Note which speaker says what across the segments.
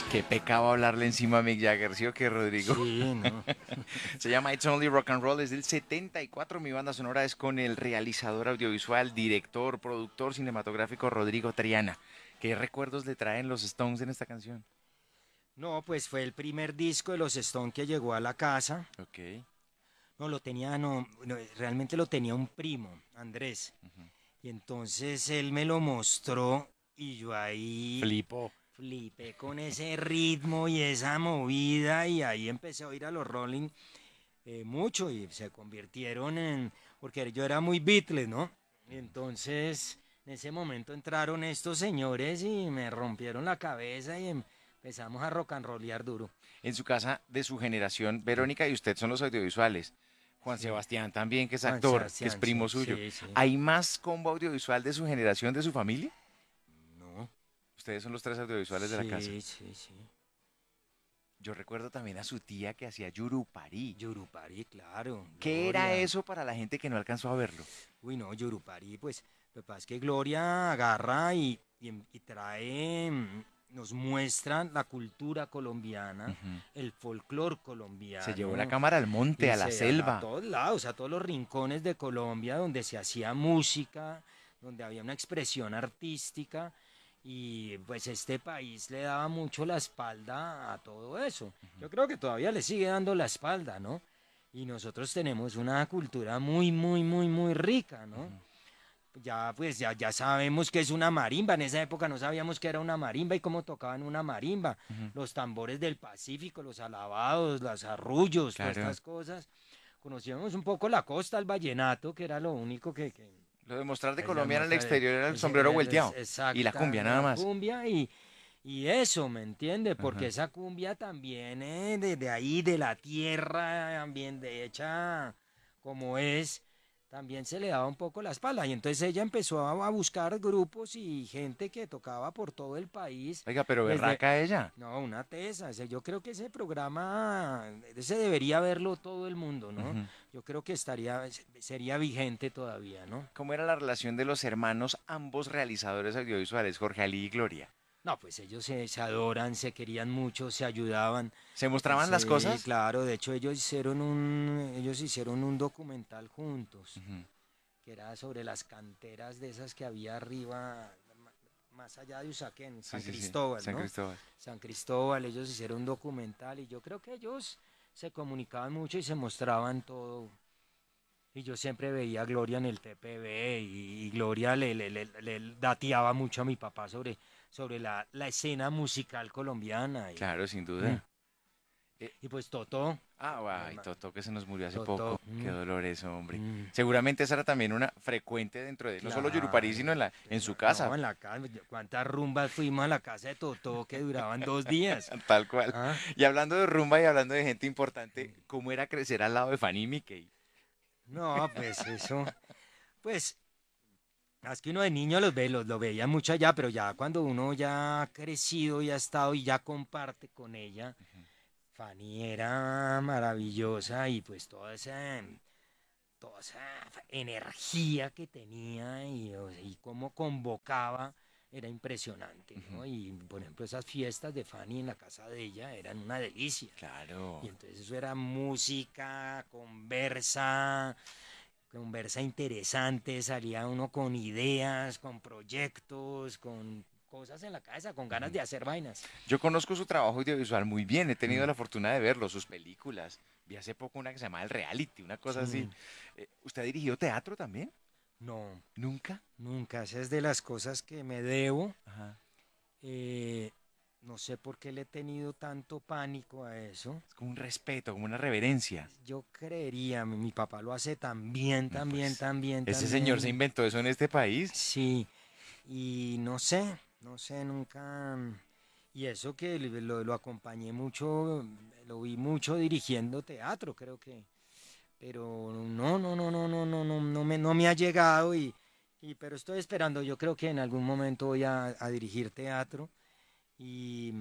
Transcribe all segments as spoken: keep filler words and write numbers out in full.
Speaker 1: Qué pecado hablarle encima a Mick Jagger, ¿sí o qué, Rodrigo?
Speaker 2: Sí, no.
Speaker 1: Se llama It's Only Rock and Roll, es del setenta y cuatro. Mi banda sonora es con el realizador audiovisual, director, productor cinematográfico Rodrigo Triana. ¿Qué recuerdos le traen los Stones en esta canción?
Speaker 2: No, pues fue el primer disco de los Stones que llegó a la casa.
Speaker 1: Ok.
Speaker 2: No, lo tenía, no, no, realmente lo tenía un primo, Andrés.
Speaker 1: Ujú.
Speaker 2: Y entonces él me lo mostró y yo ahí
Speaker 1: Flipo.
Speaker 2: flipé con ese ritmo y esa movida y ahí empecé a oír a los Rolling eh, mucho y se convirtieron en, porque yo era muy Beatles, ¿no? Y entonces en ese momento entraron estos señores y me rompieron la cabeza y empezamos a rock and rollear duro.
Speaker 1: En su casa de su generación, Verónica y usted son los audiovisuales. Juan
Speaker 2: Sí,
Speaker 1: Sebastián también, que es
Speaker 2: Juan
Speaker 1: actor, que es
Speaker 2: Sebastián,
Speaker 1: primo
Speaker 2: sí,
Speaker 1: suyo.
Speaker 2: sí, sí.
Speaker 1: ¿Hay más combo audiovisual de su generación, de su familia?
Speaker 2: No,
Speaker 1: Ustedes son los tres audiovisuales de la casa.
Speaker 2: sí, sí, sí.
Speaker 1: Yo recuerdo también a su tía que hacía Yurupari.
Speaker 2: Yurupari, claro,
Speaker 1: ¿Qué era
Speaker 2: Gloria.
Speaker 1: eso para la gente que no alcanzó a verlo?
Speaker 2: Uy, no, Yurupari, pues lo que pasa es que Gloria agarra y, y, y trae, mm, nos muestra la cultura colombiana,
Speaker 1: Ujú.
Speaker 2: el folclore
Speaker 1: Se llevó la
Speaker 2: colombiano,
Speaker 1: cámara al monte,
Speaker 2: y
Speaker 1: a la
Speaker 2: se, a, a
Speaker 1: selva.
Speaker 2: todos lados, a todos los rincones de Colombia donde se hacía música, donde había una expresión artística, y pues este país le daba mucho la espalda a todo eso. Yo creo que todavía le sigue dando la espalda, ¿no? Y nosotros tenemos una cultura muy, muy, muy, muy rica, ¿no? Ya, pues, ya, ya sabemos que es una marimba. En esa época no sabíamos que era una marimba y cómo tocaban una marimba.
Speaker 1: Ujú.
Speaker 2: Los tambores del Pacífico, los alabados, los arrullos, todas
Speaker 1: Claro.
Speaker 2: estas cosas. Conocíamos un poco la costa, el vallenato, que era lo único que, que
Speaker 1: Lo de mostrar de
Speaker 2: pues, la
Speaker 1: Colombia en el
Speaker 2: mostra de-
Speaker 1: exterior era el
Speaker 2: es,
Speaker 1: sombrero
Speaker 2: es
Speaker 1: volteado. Y la
Speaker 2: exacta,
Speaker 1: cumbia nada
Speaker 2: la
Speaker 1: más.
Speaker 2: cumbia y, y eso, ¿me entiende? Porque
Speaker 1: Ajá.
Speaker 2: esa cumbia también eh, de, de ahí, de la tierra, también de hecha como es, también se le daba un poco la espalda. Y entonces ella empezó a, a buscar grupos y gente que tocaba por todo el país,
Speaker 1: Oiga, pero
Speaker 2: desde...
Speaker 1: berraca ella.
Speaker 2: No, una tesa. Ese- Yo creo que ese programa, ese debería verlo todo el mundo, ¿no?
Speaker 1: Ujú.
Speaker 2: Yo creo que estaría, sería vigente todavía, ¿no?
Speaker 1: ¿Cómo era la relación de los hermanos, ambos realizadores audiovisuales, Jorge Ali y Gloria?
Speaker 2: No, pues ellos se, se adoran, se querían mucho, se ayudaban.
Speaker 1: ¿Se
Speaker 2: Eh,
Speaker 1: mostraban las
Speaker 2: Sí,
Speaker 1: cosas?
Speaker 2: claro, de hecho ellos hicieron un, ellos hicieron un documental juntos,
Speaker 1: Ujú.
Speaker 2: que era sobre las canteras de esas que había arriba, ma- más allá de Usaquén,
Speaker 1: Sí,
Speaker 2: San
Speaker 1: sí, sí.
Speaker 2: Cristóbal,
Speaker 1: San
Speaker 2: ¿no?
Speaker 1: Cristóbal.
Speaker 2: San Cristóbal, ellos hicieron un documental y yo creo que ellos se comunicaban mucho y se mostraban todo. Y yo siempre veía a Gloria en el T P B y, y Gloria le, le, le, le dateaba mucho a mi papá sobre, sobre la, la escena musical colombiana. Y,
Speaker 1: Claro, sin
Speaker 2: mm,
Speaker 1: duda. Eh,
Speaker 2: y pues Toto,
Speaker 1: ah,
Speaker 2: mi
Speaker 1: guay,
Speaker 2: hermano,
Speaker 1: Toto que se nos murió hace
Speaker 2: Toto,
Speaker 1: poco. Qué
Speaker 2: mm,
Speaker 1: dolor eso, hombre.
Speaker 2: mm,
Speaker 1: Seguramente esa era también una frecuente dentro de, no solo Yurupari,
Speaker 2: claro.
Speaker 1: sino en la, en su
Speaker 2: Pero no,
Speaker 1: casa.
Speaker 2: en la casa, ¿cuántas rumbas fuimos a la casa de Toto que duraban dos días?
Speaker 1: Tal cual.
Speaker 2: ¿Ah?
Speaker 1: Y hablando de rumba y hablando de gente importante, ¿cómo era crecer al lado de Fanny y Mickey?
Speaker 2: No, pues eso, pues más que uno de niño los ve, los, lo veía mucho allá, pero ya cuando uno ya ha crecido y ha estado y ya comparte con ella, Fanny era maravillosa y pues toda esa, toda esa energía que tenía y, o sea, y cómo convocaba era impresionante,
Speaker 1: Ujú.
Speaker 2: ¿no? Y por ejemplo esas fiestas de Fanny en la casa de ella eran una delicia. Y
Speaker 1: Claro.
Speaker 2: entonces eso era música, conversa, conversa interesante, salía uno con ideas, con proyectos, con cosas en la cabeza, con ganas
Speaker 1: Ujú.
Speaker 2: de hacer vainas.
Speaker 1: Yo conozco su trabajo audiovisual muy bien, he tenido
Speaker 2: Mm,
Speaker 1: la fortuna de verlo, sus películas. Vi hace poco una que se llama El Reality, una cosa así.
Speaker 2: sí,
Speaker 1: Eh, ¿usted ha dirigido teatro también?
Speaker 2: no,
Speaker 1: ¿Nunca?
Speaker 2: nunca. Esa es de las cosas que me debo.
Speaker 1: Ajá.
Speaker 2: eh, no sé por qué le he tenido tanto pánico a eso.
Speaker 1: Es como un respeto, como una reverencia.
Speaker 2: Yo creería, mi, mi papá lo hace también,
Speaker 1: No,
Speaker 2: también,
Speaker 1: pues,
Speaker 2: también,
Speaker 1: ese señor se
Speaker 2: también.
Speaker 1: inventó eso en este país.
Speaker 2: Sí, y no sé, no sé, nunca. Y eso que le- lo, lo acompañé mucho, lo vi mucho dirigiendo teatro, creo que. Pero no, no, no, no, no, no, no, no me, no me ha llegado y, y pero estoy esperando. Yo creo que en algún momento voy a, a dirigir teatro. Y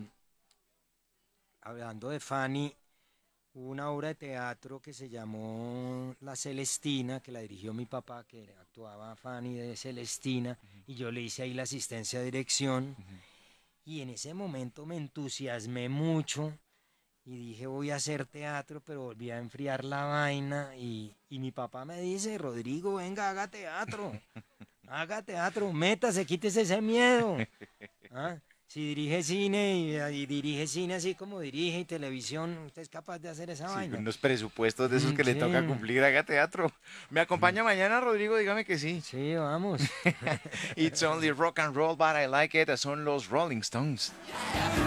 Speaker 2: hablando de Fanny, hubo una obra de teatro que se llamó La Celestina, que la dirigió mi papá, que actuaba Fanny de Celestina, y yo le hice ahí la asistencia de dirección.
Speaker 1: Ujú.
Speaker 2: Y en ese momento me entusiasmé mucho y dije voy a hacer teatro, pero volví a enfriar la vaina y, y mi papá me dice, Rodrigo, venga, haga teatro, haga teatro, métase, quítese ese miedo. ¿Ah? Si dirige cine y, y dirige cine así como dirige y televisión, usted es capaz de hacer esa
Speaker 1: Sí, con
Speaker 2: vaina.
Speaker 1: unos presupuestos de esos
Speaker 2: Mm,
Speaker 1: que le
Speaker 2: sí,
Speaker 1: toca cumplir, haga teatro. ¿Me acompaña mañana, Rodrigo? Dígame que sí.
Speaker 2: sí, vamos.
Speaker 1: It's only rock and roll, but I like it. Son los Rolling Stones.